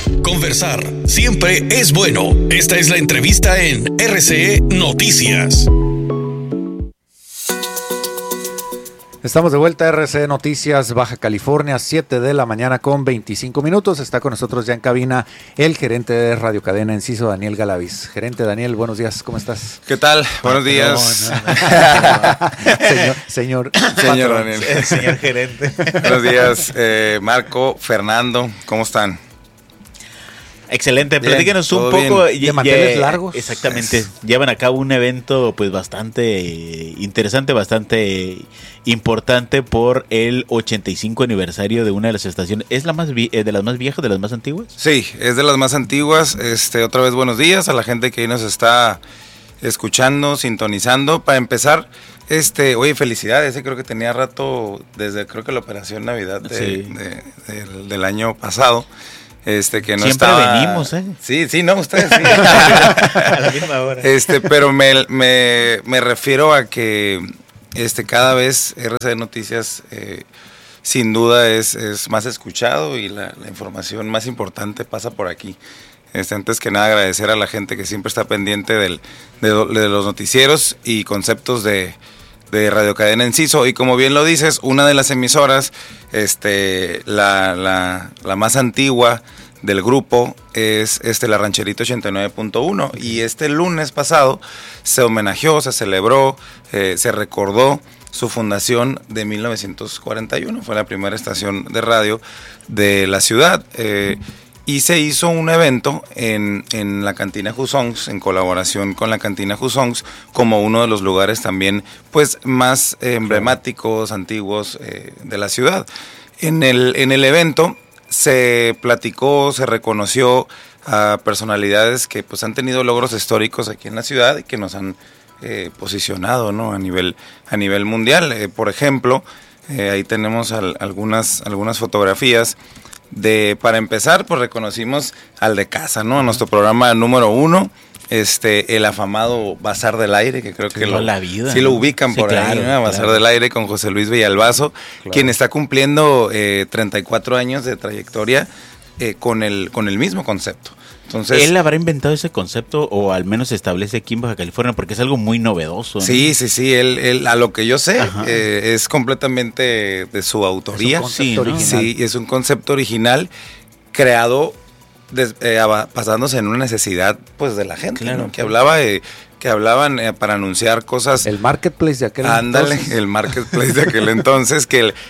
Conversar siempre es bueno. Esta es la entrevista en RCE Noticias. Estamos de vuelta a RCE Noticias Baja California, 7 de la mañana con 25 minutos. Está con nosotros ya en cabina el gerente de Radio Cadena Enciso, Daniel Galaviz. Gerente Daniel, buenos días, ¿cómo estás? ¿Qué tal? Buenos días. Señor Daniel. El señor gerente. Buenos días, Marco, Fernando, ¿cómo están? Excelente, Bien, platícanos un todo poco. bien. De manteles largos. Exactamente, llevan a cabo un evento pues bastante interesante, bastante importante por el 85 aniversario de una de las estaciones. ¿Es la más de las más viejas, de las más antiguas? Sí, es de las más antiguas. Otra vez buenos días a la gente que ahí nos está escuchando, sintonizando. Para empezar, oye, felicidades, creo que tenía rato desde creo que la operación Navidad del año pasado. Que no siempre estaba... venimos, Sí, no, ustedes sí. A la misma hora. Pero me refiero a que cada vez RCE Noticias sin duda es más escuchado y la información más importante pasa por aquí. Antes que nada agradecer a la gente que siempre está pendiente de los noticieros y conceptos de Radio Cadena Enciso. Y como bien lo dices, una de las emisoras, la más antigua del grupo es la Rancherita 89.1, y este lunes pasado se homenajeó, se celebró, se recordó su fundación de 1941. Fue la primera estación de radio de la ciudad. Y se hizo un evento en la Cantina Jusongs, en colaboración con la Cantina Jusongs, como uno de los lugares también pues más emblemáticos, antiguos de la ciudad. En el evento se platicó, se reconoció a personalidades que pues han tenido logros históricos aquí en la ciudad y que nos han posicionado, ¿no?, a nivel mundial. Por ejemplo, ahí tenemos algunas fotografías. Para empezar, pues reconocimos al de casa, ¿no? A nuestro programa número 1, el afamado Bazar del Aire, que creo que lo ubican por ahí, ¿no? Bazar del Aire con José Luis Villalbazo, quien está cumpliendo 34 años de trayectoria con el mismo concepto. Entonces, ¿él habrá inventado ese concepto o al menos se establece aquí en Baja California? Porque es algo muy novedoso, ¿no? Sí, él a lo que yo sé, es completamente de su autoría. Es un concepto original. Sí, es un concepto original creado basándose en una necesidad pues de la gente, claro, ¿no? Que hablaban para anunciar cosas. El marketplace de aquel entonces. El marketplace de aquel entonces,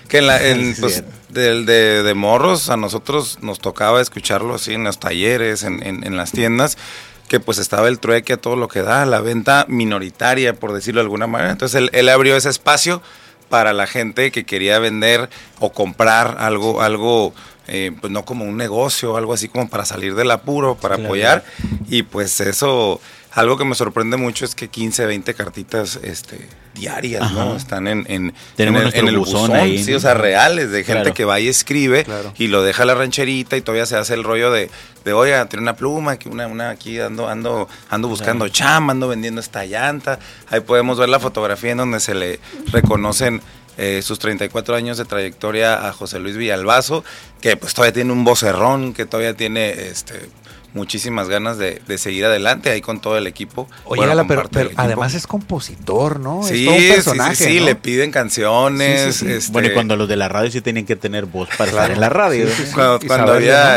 pues, de morros a nosotros nos tocaba escucharlo así en los talleres, en las tiendas, que pues estaba el trueque a todo lo que da, la venta minoritaria, por decirlo de alguna manera. Entonces él abrió ese espacio para la gente que quería vender o comprar algo pues no como un negocio, algo así como para salir del apuro, para apoyar. Y pues eso, algo que me sorprende mucho es que 15, 20 cartitas diarias, ¿no? Están en el buzón ahí, sí, ¿no? O sea, reales, de gente que va y escribe, y lo deja a la rancherita, y todavía se hace el rollo de oiga, tiene una pluma, que una aquí ando buscando chamba, ando vendiendo esta llanta. Ahí podemos ver la fotografía en donde se le reconocen sus 34 años de trayectoria a José Luis Villalbazo, que pues todavía tiene un vocerrón, que todavía tiene muchísimas ganas de seguir adelante ahí con todo el equipo. Oye, pero además es compositor, ¿no? Sí, es todo un personaje, sí, ¿no? Le piden canciones. Sí. Bueno, y cuando los de la radio sí tienen que tener voz para estar en la radio. Sí. Cuando había,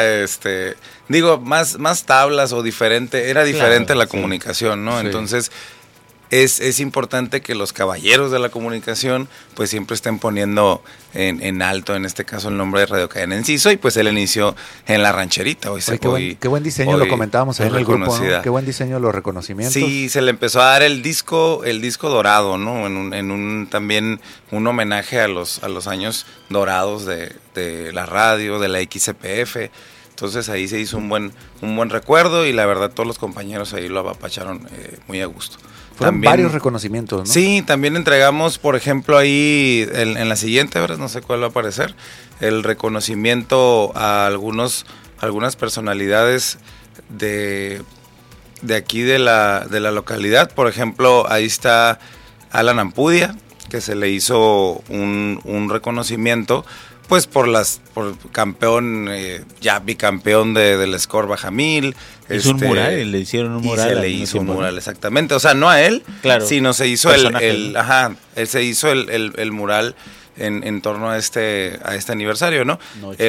más tablas o diferente, era diferente la comunicación, ¿no? Sí. Entonces, es importante que los caballeros de la comunicación pues siempre estén poniendo en alto, en este caso, el nombre de Radio Cadena Enciso, y pues él inició en la rancherita. Qué buen diseño, lo comentábamos ahí en el grupo, ¿no? Qué buen diseño los reconocimientos. Sí, se le empezó a dar el disco dorado, ¿no? También un homenaje a los años dorados de la radio, de la XCPF. Entonces ahí se hizo un buen recuerdo, y la verdad todos los compañeros ahí lo apapacharon muy a gusto. Fueron varios reconocimientos, ¿no? Sí, también entregamos, por ejemplo, ahí en la siguiente, ¿verdad? No sé cuál va a aparecer, el reconocimiento a algunas personalidades de aquí de la localidad. Por ejemplo, ahí está Alan Ampudia, que se le hizo un reconocimiento pues por campeón, ya bicampeón del Score Bajamil. Hizo un mural, le hicieron un mural. Se le hizo un mural, exactamente. O sea, no a él, claro, sino se hizo él se hizo el mural en torno a este aniversario, ¿no?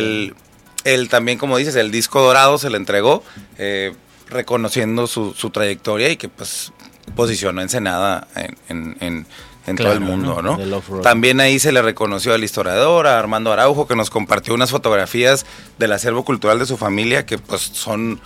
Él también, como dices, el disco dorado se le entregó, reconociendo su trayectoria y que pues posicionó Ensenada en todo el mundo, ¿no? También ahí se le reconoció al historiador, a Armando Araujo, que nos compartió unas fotografías del acervo cultural de su familia que pues son...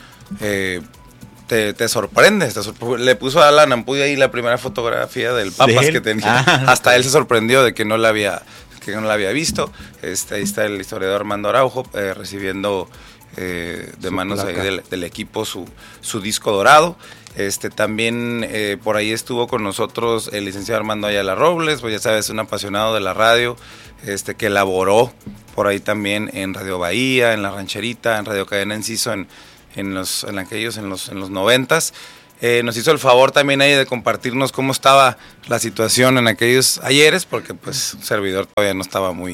te sorprendes. Le puso a Alan Ampudia ahí la primera fotografía del Papas que tenía. Hasta él se sorprendió de que no la había visto. Ahí está el historiador Armando Araujo recibiendo de manos ahí del equipo su disco dorado. También por ahí estuvo con nosotros el licenciado Armando Ayala Robles, pues ya sabes, un apasionado de la radio, que elaboró por ahí también en Radio Bahía, en La Rancherita, en Radio Cadena Enciso, en los 90s. Nos hizo el favor también ahí de compartirnos cómo estaba la situación en aquellos ayeres, porque pues un servidor todavía no estaba muy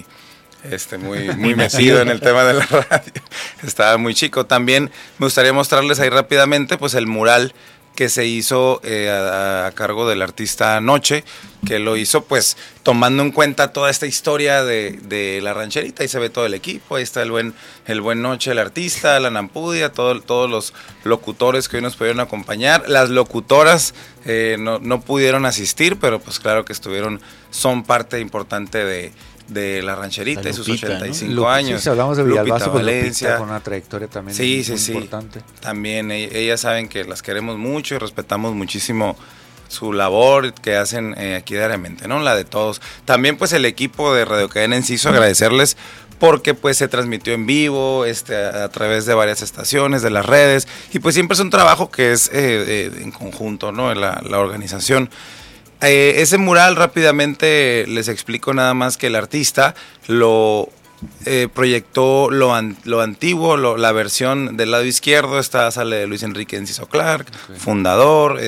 metido en el tema de la radio, estaba muy chico. También me gustaría mostrarles ahí rápidamente pues el mural que se hizo a cargo del artista Noche, que lo hizo pues tomando en cuenta toda esta historia de La Rancherita. Ahí se ve todo el equipo, ahí está el buen Noche, el artista, la Nampudia, todos los locutores que hoy nos pudieron acompañar. Las locutoras no pudieron asistir, pero pues claro que son parte importante de La Rancherita, Lupita, y sus 85 ¿no? años. Sí, hablamos de Villalbazo, Valencia, Lupita, con una trayectoria también muy importante. También ellas saben que las queremos mucho y respetamos muchísimo su labor que hacen aquí diariamente, ¿no? La de todos. También pues el equipo de Radio Cadena Enciso, agradecerles porque pues se transmitió en vivo, a través de varias estaciones, de las redes, y pues siempre es un trabajo que es en conjunto, ¿no? La organización. Ese mural, rápidamente les explico nada más que el artista lo proyectó lo antiguo, la versión del lado izquierdo, sale de Luis Enrique Enciso Clark, fundador,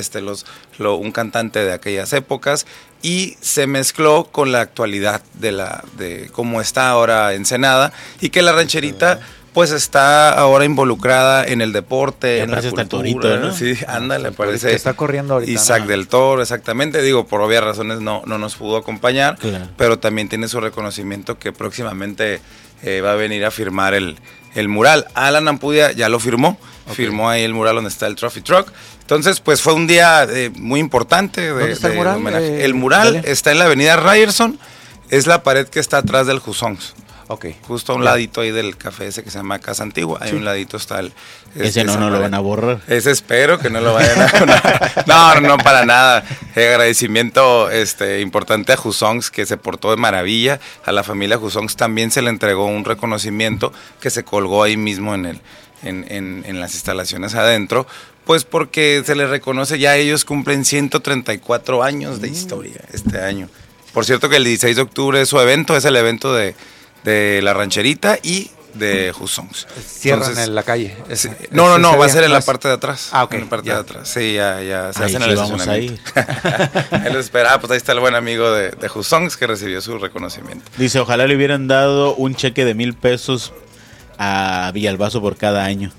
un cantante de aquellas épocas, y se mezcló con la actualidad de cómo está ahora Ensenada, y que La Rancherita pues está ahora involucrada en el deporte, en la cultura. Torito, ¿no? Sí, ándale, parece. Que está corriendo ahorita. Isaac del Toro, exactamente. Digo, por obvias razones no nos pudo acompañar, claro, pero también tiene su reconocimiento que próximamente va a venir a firmar el mural. Alan Ampudia ya lo firmó, firmó ahí el mural donde está el Trophy Truck. Entonces, pues fue un día muy importante. ¿Dónde está el mural? Homenaje. El mural está en la avenida Ryerson, es la pared que está atrás del Jusons. Okay. Justo a un ladito ahí del café ese que se llama Casa Antigua. Ahí a un ladito está ese no lo van a borrar. Ese espero que no lo vayan a borrar. No, para nada. Agradecimiento importante a Jusons, que se portó de maravilla. A la familia Jusons también se le entregó un reconocimiento que se colgó ahí mismo en las instalaciones adentro. Pues porque se les reconoce, ya ellos cumplen 134 años de historia este año. Por cierto que el 16 de octubre es su evento, es el evento de La Rancherita y de Jusons. Cierran en la calle. No, va a ser en la parte de atrás. Ah, ok. En la parte de atrás. Sí, ya se hacen el estacionamiento. Él lo esperaba, pues ahí está el buen amigo de Jusons que recibió su reconocimiento. Dice, ojalá le hubieran dado un cheque de 1,000 pesos a Villalbazo por cada año.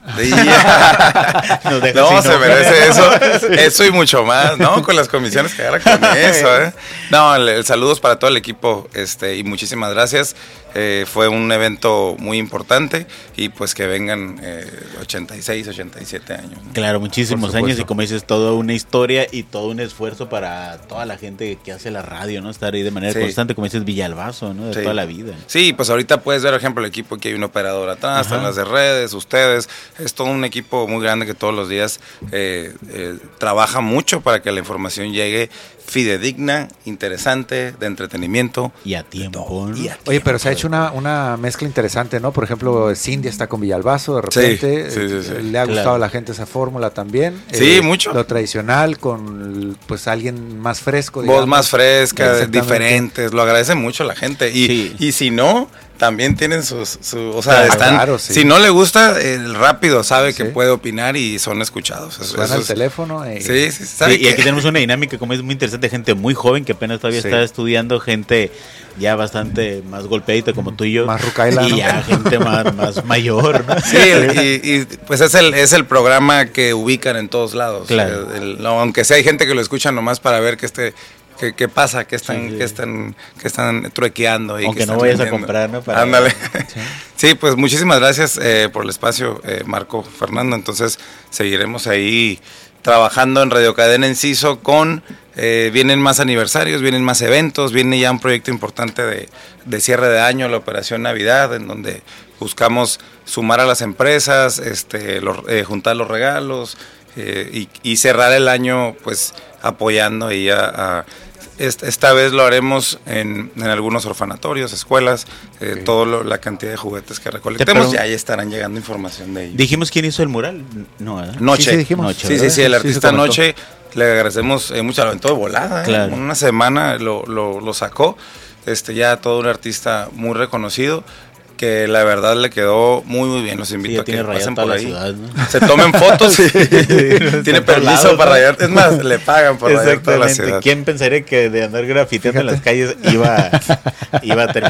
No, se merece eso y mucho más, ¿no? Con las comisiones que agarra con eso, No, saludos para todo el equipo, y muchísimas gracias. Fue un evento muy importante y pues que vengan 86, 87 años, ¿no? Claro, muchísimos años y como dices, toda una historia y todo un esfuerzo para toda la gente que hace la radio, ¿no? Estar ahí de manera constante, como dices, Villalbazo, ¿no? De toda la vida. Sí, pues ahorita puedes ver, por ejemplo, el equipo, que hay un operador atrás, están las de redes, ustedes, es todo un equipo muy grande que todos los días trabaja mucho para que la información llegue fidedigna, interesante, de entretenimiento. Y a tiempo. Oye, pero se ha hecho una mezcla interesante, ¿no? Por ejemplo, Cindy está con Villalbazo, de repente. Sí. Le ha gustado a la gente esa fórmula también. Sí, mucho. Lo tradicional con, pues, alguien más fresco. Digamos. Voz más fresca, diferentes. Lo agradece mucho la gente. Y si no, también tienen o sea, están, claro, sí. Si no le gusta, rápido sabe Sí. que puede opinar y son escuchados. Suena el teléfono. Sí, Sí, y aquí tenemos una dinámica como es muy interesante, gente muy joven que apenas todavía Sí. está estudiando, gente ya bastante más golpeadita como tú y yo. Más rucaila, y ¿no? ya gente más mayor, ¿no? Sí, y pues es el programa que ubican en todos lados. Claro. Aunque sea hay gente que lo escucha nomás para ver qué pasa, qué están, Sí, sí. qué están truequeando. Y Aunque qué no están vayas a vendiendo. comprar, ¿no? Para- Ándale. Sí, pues muchísimas gracias por el espacio, Marco, Fernando. Entonces seguiremos ahí trabajando en Radio Cadena Enciso vienen más aniversarios, vienen más eventos, viene ya un proyecto importante de cierre de año, la Operación Navidad, en donde buscamos sumar a las empresas, juntar los regalos y cerrar el año pues apoyando ahí esta vez lo haremos en algunos orfanatorios, escuelas, toda la cantidad de juguetes que recolectemos, ya ahí estarán llegando información de ellos. Dijimos quién hizo el mural, no, ¿verdad? Noche. Sí, dijimos. Noche, Sí, ¿verdad? sí, el Sí, artista se comentó. Noche, le agradecemos mucho, lo aventó de volada, Claro. en una semana lo sacó, ya todo un artista muy reconocido, que la verdad le quedó muy bien, los invito ya a que tiene rayada pasen toda por la ahí, ciudad, ¿no? se tomen fotos, tiene todos permiso lados, para ¿no? rayar, es más, le pagan por rayar toda la Exactamente. ciudad. ¿Quién pensaría que de andar grafiteando en las calles iba a terminar